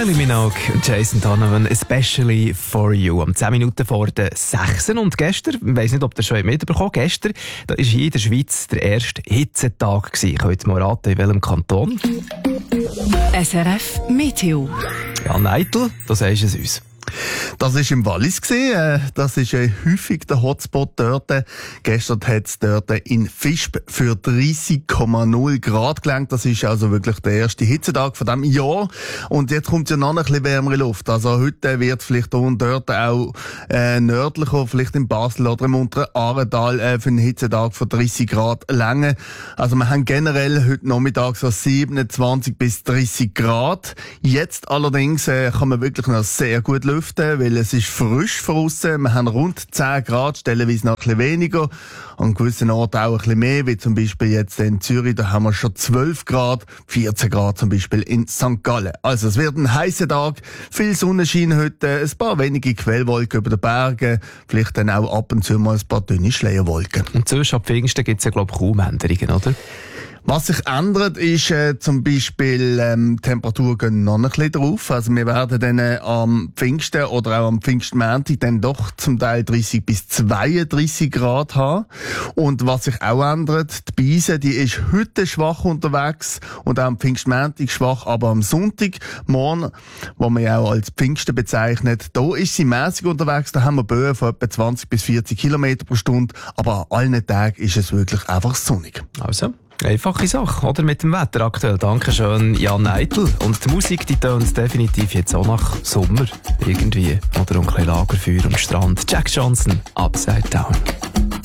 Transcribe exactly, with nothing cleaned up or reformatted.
Kylie Minogue und Jason Donovan, especially for you. Am zehn Minuten vor den sechs. Und gestern, ich weiss nicht, ob ihr schon mitbekommen habt, gestern da war hier in der Schweiz der erste Hitzetag. Könnt ihr mal raten, in welchem Kanton? S R F Meteo. Ja, Neitel, da sagst du es uns. Das war im Wallis. Das ist häufig der Hotspot dort. Gestern hat es dort in Visp für dreißig Komma null Grad gelangt. Das ist also wirklich der erste Hitzetag von diesem Jahr. Und jetzt kommt ja noch ein bisschen wärmere Luft. Also heute wird vielleicht hier und dort auch äh, nördlicher, vielleicht in Basel oder im unteren Aaretal äh, für einen Hitzetag von dreißig Grad lange. Also wir haben generell heute Nachmittag so siebenundzwanzig bis dreißig Grad. Jetzt allerdings äh, kann man wirklich noch sehr gut lüften, weil es ist frisch draussen. Wir haben rund zehn Grad, stellenweise noch ein bisschen weniger. An gewissen Orten auch ein bisschen mehr, wie zum Beispiel jetzt in Zürich, da haben wir schon zwölf Grad, vierzehn Grad zum Beispiel in Sankt Gallen. Also es wird ein heißer Tag, viel Sonnenschein heute, ein paar wenige Quellwolken über den Bergen, vielleicht dann auch ab und zu mal ein paar dünne Schleierwolken. Und zwischen ab Pfingsten gibt es ja, glaube ich, kaum Änderungen, oder? Was sich ändert, ist äh, zum Beispiel ähm, Temperaturen gehen noch ein bisschen drauf. Also wir werden dann äh, am Pfingsten oder auch am Pfingstmontag dann doch zum Teil dreißig bis zweiunddreißig Grad haben. Und was sich auch ändert, die Beise, die ist heute schwach unterwegs und auch am Pfingstmontag schwach, aber am Sonntag, morgen, wo man ja auch als Pfingsten bezeichnet, da ist sie mäßig unterwegs. Da haben wir Böen von etwa zwanzig bis vierzig Kilometer pro Stunde, aber an allen Tagen ist es wirklich einfach sonnig. Also, einfache Sache, oder? Mit dem Wetter aktuell. Dankeschön, Jan Neitel. Und die Musik, die tönt definitiv jetzt auch nach Sommer. Irgendwie. Oder ein bisschen Lagerfeuer am Strand. Jack Johnson, Upside Down.